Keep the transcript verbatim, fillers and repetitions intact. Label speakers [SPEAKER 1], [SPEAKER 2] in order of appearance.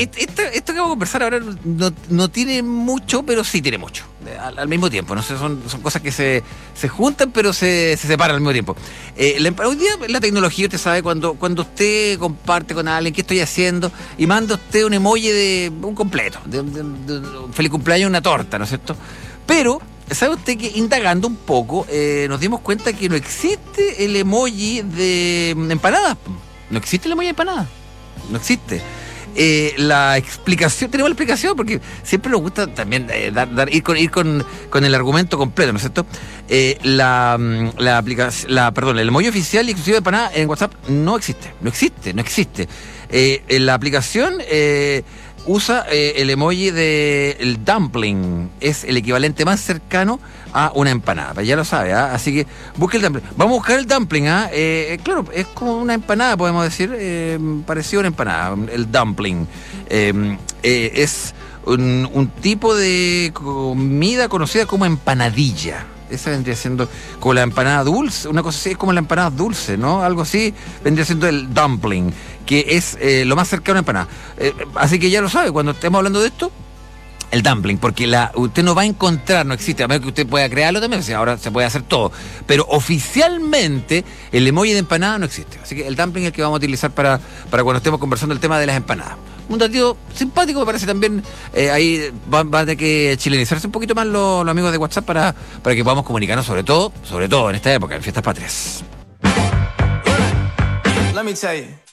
[SPEAKER 1] esto, esto que vamos a conversar ahora no, no tiene mucho, pero sí tiene mucho. Al, al mismo tiempo, no sé, son, son cosas que se, se juntan, pero se, se separan al mismo tiempo. Eh, la, hoy día la tecnología, usted sabe, cuando, cuando usted comparte con alguien qué estoy haciendo y manda usted un emoji de un completo, de, de, de, de un feliz cumpleaños, una torta, ¿no es cierto? Pero, ¿sabe usted que indagando un poco, eh, nos dimos cuenta que no existe el emoji de empanadas? No existe el emoji de empanadas. No existe. Eh, la explicación, tenemos la explicación porque siempre nos gusta también eh, dar, dar, ir, con, ir con, con el argumento completo, ¿no es cierto? Eh, la, la aplicación, la, perdón, el emoji oficial y exclusivo de empanada en WhatsApp no existe, no existe, no existe. Eh, en la aplicación eh, usa eh, el emoji de el dumpling, es el equivalente más cercano a una empanada, ya lo sabe, ¿eh? Así que busque el dumpling. Vamos a buscar el dumpling, ¿eh? Eh, claro, es como una empanada, podemos decir, eh, parecido a una empanada, el dumpling. Eh, eh, es un, un tipo de comida conocida como empanadilla. Esa vendría siendo como la empanada dulce, una cosa así, es como la empanada dulce, ¿no? Algo así vendría siendo el dumpling, que es eh, lo más cercano a una empanada. Eh, así que ya lo sabe, cuando estemos hablando de esto, el dumpling, porque la, usted no va a encontrar, no existe, a menos que usted pueda crearlo también, o sea, ahora se puede hacer todo, pero oficialmente el emoji de empanada no existe. Así que el dumpling es el que vamos a utilizar para, para cuando estemos conversando el tema de las empanadas. Un dato simpático, me parece también, eh, ahí van va a tener que chilenizarse un poquito más los, los amigos de WhatsApp para, para que podamos comunicarnos, sobre todo, sobre todo en esta época, en Fiestas Patrias.
[SPEAKER 2] Let me tell you.